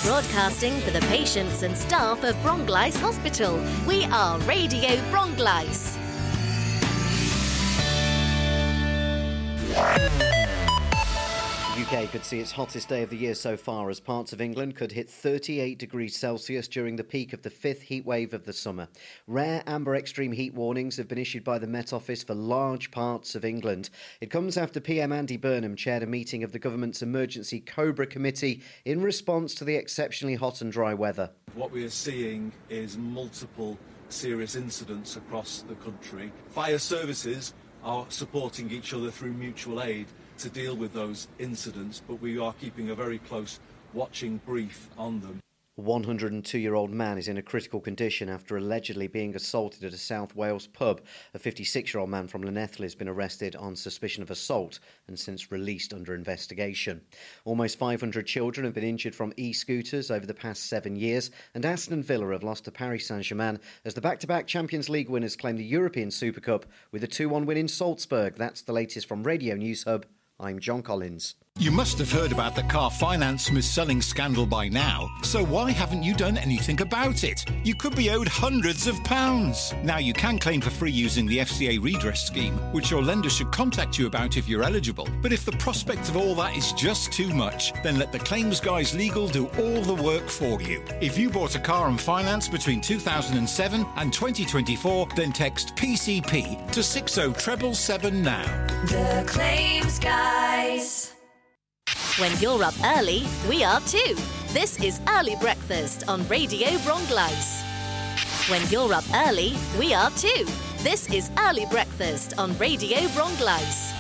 Broadcasting for the patients and staff of Bronglice Hospital. We are Radio Bronglice. UK could see its hottest day of the year so far as parts of England could hit 38 degrees Celsius during the peak of the fifth heat wave of the summer. Rare amber extreme heat warnings have been issued by the Met Office for large parts of England. It comes after PM Andy Burnham chaired a meeting of the government's emergency COBRA committee in response to the exceptionally hot and dry weather. What we are seeing is multiple serious incidents across the country. Fire services are supporting each other through mutual aid to deal with those incidents, but we are keeping a very close watching brief on them. A 102-year-old man is in a critical condition after allegedly being assaulted at a South Wales pub. A 56-year-old man from Llanelli has been arrested on suspicion of assault and since released under investigation. Almost 500 children have been injured from e-scooters over the past 7 years, and Aston Villa have lost to Paris Saint-Germain as the back-to-back Champions League winners claim the European Super Cup with a 2-1 win in Salzburg. That's the latest from Radio News Hub. I'm John Collins. You must have heard about the car finance mis-selling scandal by now, so why haven't you done anything about it? You could be owed hundreds of pounds. Now you can claim for free using the FCA redress scheme, which your lender should contact you about if you're eligible. But if the prospect of all that is just too much, then let the Claims Guys Legal do all the work for you. If you bought a car on finance between 2007 and 2024, then text PCP to 60777 now. The Claims Guys. When you're up early, we are too. This is Early Breakfast on Radio Bronglice. When you're up early, we are too. This is Early Breakfast on Radio Bronglice.